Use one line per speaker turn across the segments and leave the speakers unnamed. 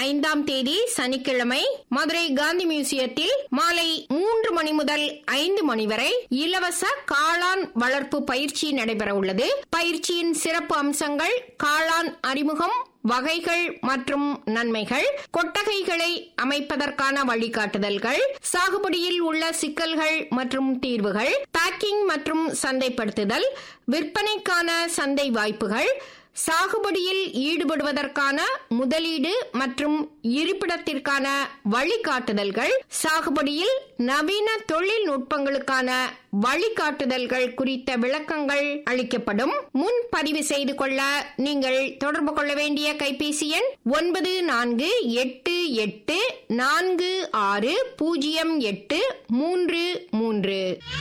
5 சனிக்கிழமை மதுரை காந்தி மியூசியத்தில் மாலை 3 மணி முதல் 5 மணி வரை இலவச காளான் வளர்ப்பு பயிற்சி நடைபெற உள்ளது. பயிற்சியின் சிறப்பு அம்சங்கள்: காளான் அறிமுகம், வகைகள் மற்றும் நன்மைகள், கொட்டகைகளை அமைப்பதற்கான வழிகாட்டுதல்கள், சாகுபடியில் உள்ள சிக்கல்கள் மற்றும் தீர்வுகள், பேக்கிங் மற்றும் சந்தைப்படுத்துதல், விற்பனைக்கான சந்தை வாய்ப்புகள், சாகுபடியில் ஈடுபடுவதற்கான முதலீடு மற்றும் இருப்பிடத்திற்கான வழிகாட்டுதல்கள், சாகுபடியில் நவீன தொழில்நுட்பங்களுக்கான வழிகாட்டுதல்கள் குறித்த விளக்கங்கள் அளிக்கப்படும். முன்பதிவு செய்து கொள்ள நீங்கள் தொடர்பு கொள்ள வேண்டிய கைபேசி எண் 9488460833.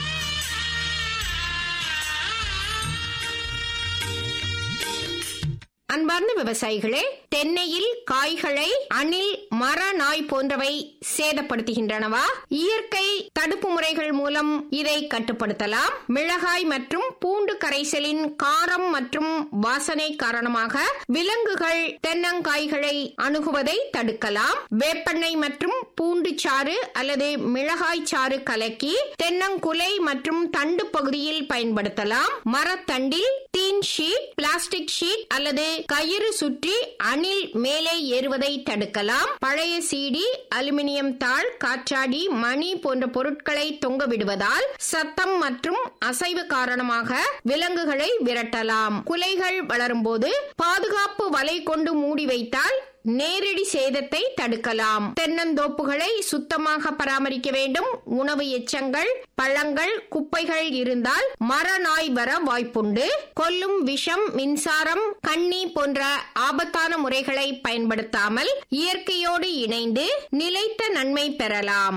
அன்பார்ந்த விவசாயிகளே, தென்னையில் காய்களை அணில், மர நாய் போன்றவை சேதப்படுத்துகின்றனவா? இயற்கை தடுப்பு முறைகள் மூலம் இதை கட்டுப்படுத்தலாம். மிளகாய் மற்றும் பூண்டு கரைசலின் காரம் மற்றும் வாசனை காரணமாக விலங்குகள் தென்னங்காய்களை அணுகுவதை தடுக்கலாம். வேப்பெண்ணெய் மற்றும் பூண்டு சாறு அல்லது மிளகாய் சாறு கலக்கி தென்னங்குலை மற்றும் தண்டு பகுதியில் பயன்படுத்தலாம். மரத்தண்டில் தீன் ஷீட், பிளாஸ்டிக் ஷீட் அல்லது கயிறு சுற்றி அணில் மேலே ஏறுவதை தடுக்கலாம். பழைய சீடி, அலுமினியம் தாள், காற்றாடி, மணி போன்ற பொருட்களை தொங்க விடுவதால் சத்தம் மற்றும் அசைவு காரணமாக விலங்குகளை விரட்டலாம். குலைகள் வளரும் போது பாதுகாப்பு வலை கொண்டு மூடி வைத்தால் நேரடி சேதத்தை தடுக்கலாம். தென்னந்தோப்புகளை சுத்தமாக பராமரிக்க வேண்டும். உணவு எச்சங்கள், பழங்கள், குப்பைகள் இருந்தால் மரநாய் வர வாய்ப்புண்டு. கொல்லும் விஷம், மின்சாரம், கண்ணி போன்ற ஆபத்தான முறைகளை பயன்படுத்தாமல் இயற்கையோடு இணைந்து நிலைத்த நன்மை பெறலாம்.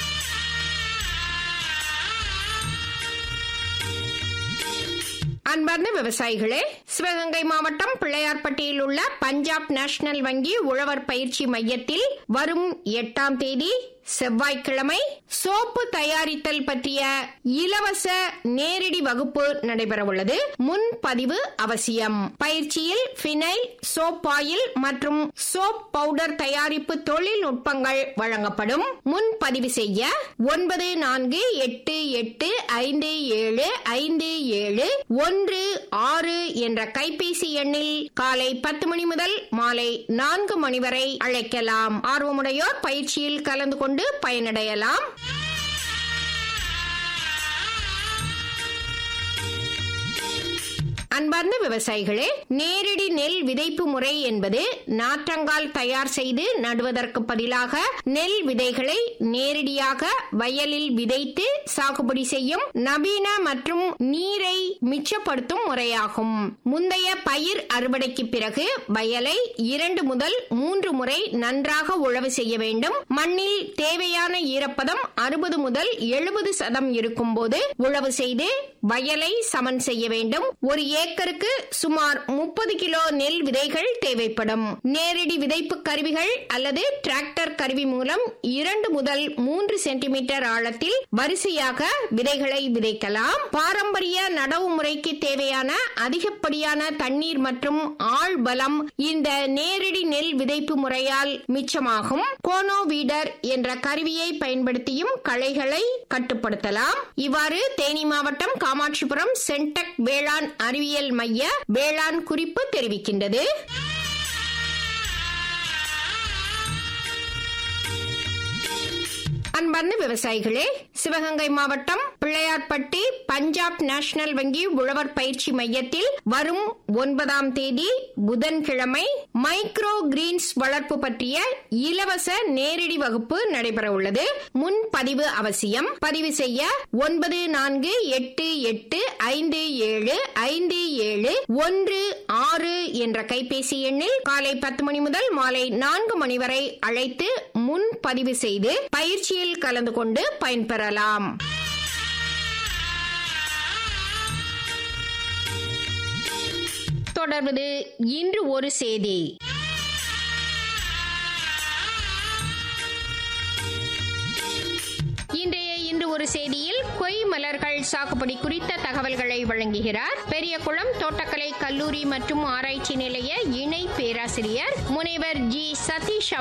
அன்பார்ந்த விவசாயிகளே, சிவகங்கை மாவட்டம் பிள்ளையார்பட்டியில் உள்ள பஞ்சாப் நேஷனல் வங்கி உழவர் பயிற்சி மையத்தில் வரும் 8 செவ்வாய்க்கிழமை சோப்பு தயாரித்தல் பற்றிய இலவச நேரடி வகுப்பு நடைபெற உள்ளது. முன்பதிவு அவசியம். பயிற்சியில் பினைல், சோப் ஆயில் மற்றும் சோப் பவுடர் தயாரிப்பு தொழில்நுட்பங்கள் வழங்கப்படும். முன்பதிவு செய்ய 9488575716 என்ற கைபேசி எண்ணில் காலை 10 மணி முதல் மாலை 4 மணி வரை அழைக்கலாம். ஆர்வமுடையோர் பயிற்சியில் கலந்து கொண்டு பயனடையலாம். அன்பார்ந்த விவசாயிகளே, நேரடி நெல் விதைப்பு முறை என்பது நாற்றங்கால் தயார் செய்து நடுவதற்கு பதிலாக நெல் விதைகளை நேரடியாக வயலில் விதைத்து சாகுபடி செய்யும் நவீன மற்றும் நீரை மிச்சப்படுத்தும் முறையாகும். முந்தைய பயிர் அறுவடைக்கு பிறகு வயலை 2 முதல் 3 முறை நன்றாக உழவு செய்ய வேண்டும். மண்ணில் தேவையான ஈரப்பதம் 60 முதல் 70% இருக்கும் போது உழவு செய்து வயலை சமன் செய்ய வேண்டும். ஒரு ஏக்கருக்கு சுமார் 30 கிலோ நெல் விதைகள் தேவைப்படும். நேரடி விதைப்பு கருவிகள் அல்லது டிராக்டர் கருவி மூலம் 2 முதல் 3 சென்டிமீட்டர் ஆழத்தில் வரிசையாக விதைகளை விதைக்கலாம். பாரம்பரிய நடவு முறைக்கு தேவையான அதிகப்படியான தண்ணீர் மற்றும் ஆள் பலம் இந்த நேரடி நெல் விதைப்பு முறையால் மிச்சமாகும். கோனோ வீடர் என்ற கருவியை பயன்படுத்தியும் களைகளை கட்டுப்படுத்தலாம். இவ்வாறு தேனி மாவட்டம் காமாட்சிபுரம் சென்டெக் வேளாண் அறிவியல் மைய வேளாண் குறிப்பு தெரிவிக்கின்றது. அன்பார்ந்த விவசாயிகளே, சிவகங்கை மாவட்டம் பிள்ளையார்பட்டி பஞ்சாப் நேஷனல் வங்கி உழவர் பயிற்சி மையத்தில் வரும் 9 புதன்கிழமை மைக்ரோ கிரீன்ஸ் வளர்ப்பு பற்றிய இலவச நேரடி வகுப்பு நடைபெற உள்ளது. முன்பதிவு அவசியம். பதிவு செய்ய 9488575716 என்ற கைபேசி எண்ணில் காலை 10 மணி முதல் மாலை 4 மணி வரை அழைத்து முன்பதிவு செய்து பயிற்சியில் கலந்து கொண்டு பயன்பெறலாம். தொடர்வது இன்று ஒரு செய்தி. இன்று ஒரு செய்தியில் கொய் மலர்கள் சாகுபடி குறித்த தகவல்களை வழங்குகிறார் பெரியகுளம் தோட்டக்கலை கல்லூரி மற்றும் ஆராய்ச்சி நிலைய இணை பேராசிரியர் முனைவர் ஜி சதீஷ்